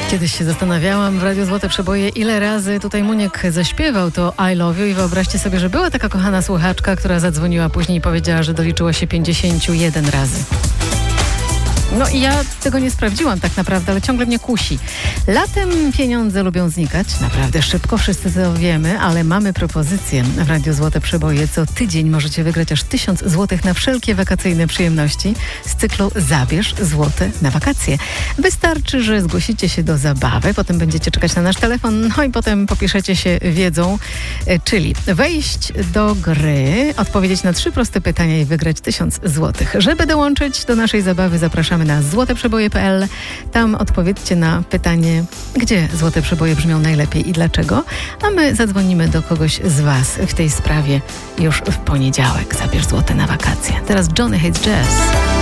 Kiedyś się zastanawiałam w Radiu Złote Przeboje, ile razy tutaj Muniek zaśpiewał to I love you i wyobraźcie sobie, że była taka kochana słuchaczka, która zadzwoniła później i powiedziała, że doliczyło się 51 razy. No i ja tego nie sprawdziłam tak naprawdę, ale ciągle mnie kusi. Latem pieniądze lubią znikać, naprawdę szybko, wszyscy to wiemy, ale mamy propozycję w Radiu Złote Przeboje. Co tydzień możecie wygrać aż 1000 złotych na wszelkie wakacyjne przyjemności z cyklu Zabierz złote na wakacje. Wystarczy, że zgłosicie się do zabawy, potem będziecie czekać na nasz telefon, no i potem popiszecie się wiedzą, czyli wejść do gry, odpowiedzieć na 3 proste pytania i wygrać 1000 złotych. Żeby dołączyć do naszej zabawy, zapraszamy na złoteprzeboje.pl. Tam odpowiedzcie na pytanie, gdzie Złote Przeboje brzmią najlepiej i dlaczego, a my zadzwonimy do kogoś z Was w tej sprawie już w poniedziałek. Zabierz złote na wakacje. Teraz Johnny Hates Jazz.